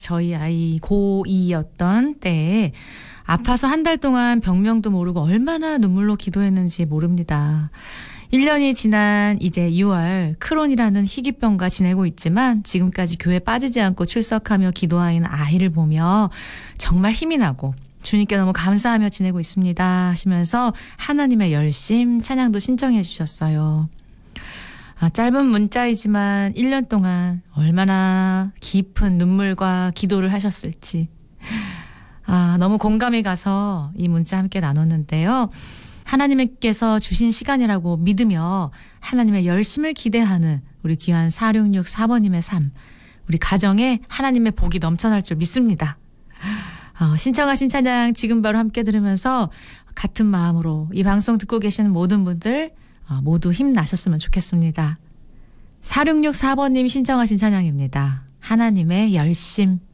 저희 아이 고2였던 때에 아파서 한 달 동안 병명도 모르고 얼마나 눈물로 기도했는지 모릅니다. 1년이 지난 이제 6월 크론이라는 희귀병과 지내고 있지만 지금까지 교회 빠지지 않고 출석하며 기도하는 아이를 보며 정말 힘이 나고 주님께 너무 감사하며 지내고 있습니다 하시면서 하나님의 열심 찬양도 신청해 주셨어요. 짧은 문자이지만 1년 동안 얼마나 깊은 눈물과 기도를 하셨을지 너무 공감이 가서 이 문자 함께 나눴는데요. 하나님께서 주신 시간이라고 믿으며 하나님의 열심을 기대하는 우리 귀한 4664번님의 삶, 우리 가정에 하나님의 복이 넘쳐날 줄 믿습니다. 신청하신 찬양 지금 바로 함께 들으면서 같은 마음으로 이 방송 듣고 계시는 모든 분들 모두 힘나셨으면 좋겠습니다. 4664번님 신청하신 찬양입니다. 하나님의 열심.